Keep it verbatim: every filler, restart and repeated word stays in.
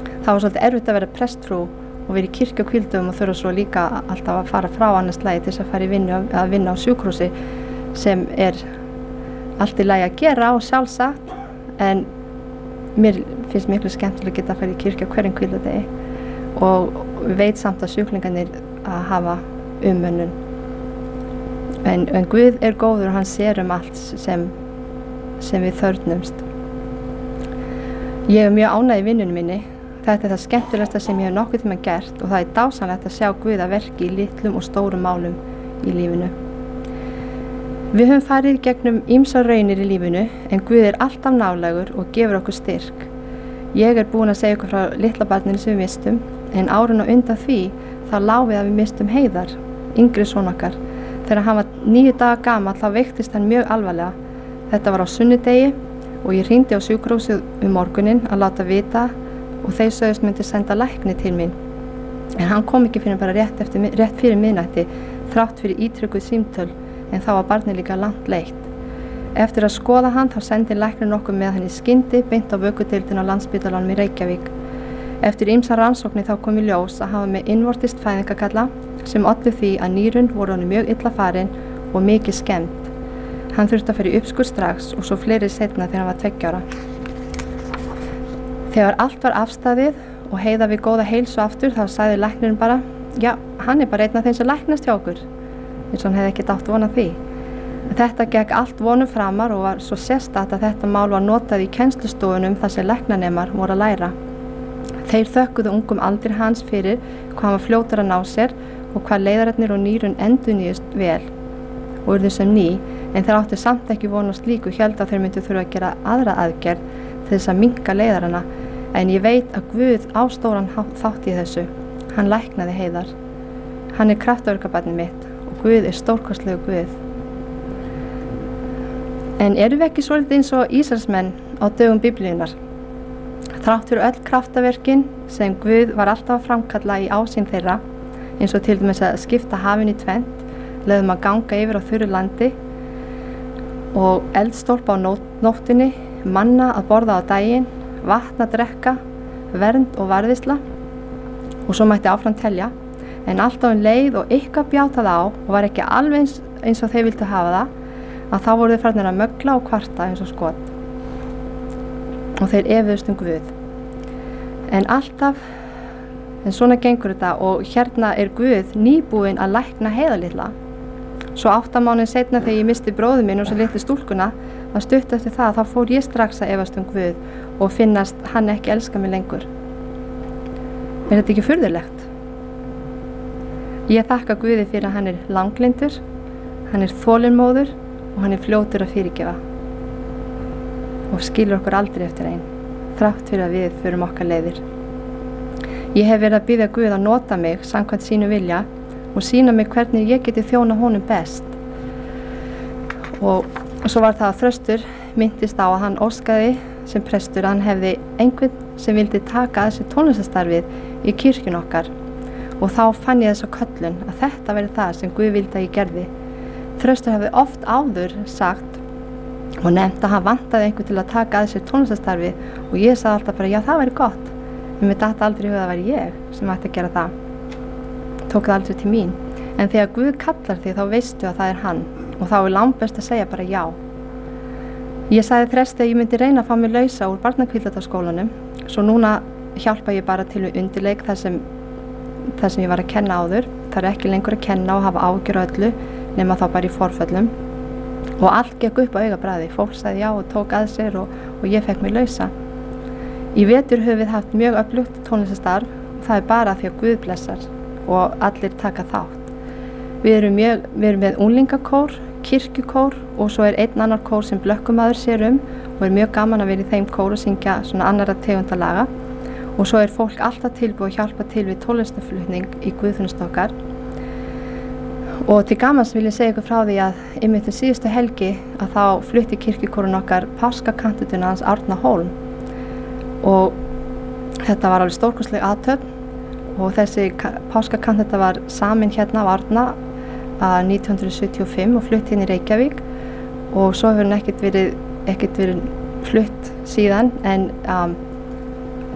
Það var svolítið erfitt að vera prestfrú og vera í kirkju á hvíldum og þurfa svo líka alltaf að fara frá annars lagi til þess að fara í vinnu að vinna á sjúkrahúsi sem er allt í lagi að gera og sjálfsagt, en mér finnst miklu skemmtilega að geta að fara í kirkju á hverjum hvíldardegi og veit samt að sjúklingarnir að hafa umönnun. En, en Guð er góður og hann sér um allt sem, sem við þörfnumst. Ég er mjög ánægð í vinnunum minni. Þetta er það skemmtilegasta sem ég hef nokkuð tíma gert og það er dásamlegt að sjá Guð að verki í litlum og stórum málum í lífinu. Við höfum farið gegnum ýmsar raunir í lífinu en Guð er alltaf nálægur og gefur okkur styrk. Ég er búin að segja ykkur frá litla barninu sem við mistum, en árun og undan því þá lá við að við mistum Heiðar, yngri son okkar. Þegar hann var níu daga gamall þá veiktist hann mjög alvarlega. Þetta var á sunnudegi og ég hringdi á sjúkrahúsið um morguninn að láta vita og þeir sögðust myndi senda lækni til mín. En hann kom ekki fyrir bara rétt, eftir, rétt fyrir miðnætti, þrátt fyrir ítrykkuð símtöl, en þá var barnið líka langt leitt. Eftir að skoða hann þá sendi læknir okkur með hann í skyndi beint á vökudeildina á Landspítalanum í Reykjavík. Eftir ýmsar rannsóknir þá kom í ljós að hafa með innvortist fæðingagalla sem ollu því að nýrun voru honum mjög illa farin og mikið skemmt. Hann þurfti að fara í uppskurð strax og svo fleiri seinna þegar hann var tveggja ára. Þegar allt var afstaðið og Heiða við góða heilsu aftur þá sagði læknirinn bara, já, hann er bara einn af þeim sem læknast hjá okkur, eins og hann hefði ekkert átt von á því. Þetta gekk allt vonum framar og var svo sérstakt að þetta mál var notað í kennslustofunum þar sem læknanemar voru að læra. Þeir þökkuðu ungum aldri hans fyrir hvað hann var fljótur að ná sér og hvað leiðararnir og nýrun endurnýjust vel og urðu sem ný, en þeir áttu samt ekki von á slíku, héldu að þeir myndu þurfa að gera aðra aðgerð til þess að minnka leiðarana, en ég veit að Guð á stóran þátt í þessu. Hann læknaði Heiðar. Hann er kraftaverkabarnið mitt og Guð er stórkostlegu Guð. En erum við ekki svolítið eins og Ísraelsmenn á dögum Biblíunnar? Þrátt fyrir öll kraftaverkin sem Guð var alltaf að framkalla í ásýn þeirra, eins og til dæmis að skipta hafinu í tvennt, leiðum að ganga yfir á þurru landi og eldstólpa á nóttinni, manna að borða á daginn, vatn að drekka, vernd og varðisla og svo mætti áfram telja, en alltaf um leið og eitthvað bjátað á og var ekki alveg eins, eins og þeir vildu hafa það, að þá voru þeir farnir að mögla og kvarta eins og skot og þeir efuðust um Guð. En alltaf, en svona gengur þetta og hérna er Guð nýbúinn að lækna Heiða litla. Svo átta mánuði seinna þegar ég misti bróður minn og svo litlu stúlkuna, að stutt eftir það þá fór ég strax að efast um Guð og finnast hann ekki elska mig lengur. Er þetta ekki furðulegt? Ég þakka Guði fyrir að hann er langlyndur, hann er þolinmóður og hann er fljótur að fyrirgefa og skilur okkur aldrei eftir einn, þrátt fyrir að við förum okkar leiðir. Ég hef verið að biðja Guð að nota mig samkvæmt sínu vilja og sýna mig hvernig ég geti þjóna honum best. Og svo var það að Þröstur minntist á að hann óskaði sem prestur að hann hefði einhvern sem vildi taka þessi tónlistarstarfið í kirkjun okkar og þá fann ég þess á köllun að þetta verið það sem Guð vildi að ég gerði. Þröstur hefði oft áður sagt og nefnt að hann vantaði einhvern til að taka að þessi tónlistarstarfið og ég sagði alltaf bara já það væri gott. En mér datt aldrei í huga að það væri ég sem ætti að gera það. Tók það aldrei til mín. En þegar Guð kallar þig þá veistu að það er hann og þá er langbest að segja bara já. Ég sagði Þresti að ég myndi reyna að fá mig lausa úr barnakvíldataskólanum, svo núna hjálpa ég bara til við undirleik þar sem, þar sem ég var að kenna áður. Það er ekki lengur að kenna og hafa ágjör á öllu nema þá bara í forföllum. Og allt gekk upp á augabragði. Fólk sagði já og tók að sér og, og ég fekk mig lausa. Í vetur höfum við haft mjög öflugt tónlistarstarf og það er bara því að Guð blessar og allir taka þátt. Við erum, mjög, við erum með unglingakór, kirkjukór og svo er einn annar kór sem blökkumaður sér um og er mjög gaman að vera í þeim kór og syngja svona annarra tegundalaga og svo er fólk alltaf tilbúið að hjálpa til við tónlistarflutning í guðþjónustu okkar. Og til gamans vil ég segja ykkur frá því að einmitt um síðustu helgi að þá flutti kirkjukórun okkar páskakantutuna hans Árna Hólm og þetta var alveg stórkostleg athöfn og þessi páskakantata var samin hérna á Árna að nítján hundruð sjötíu og fimm og flutt inn í Reykjavík og svo hefur hann ekkert verið, ekkert verið flutt síðan en um,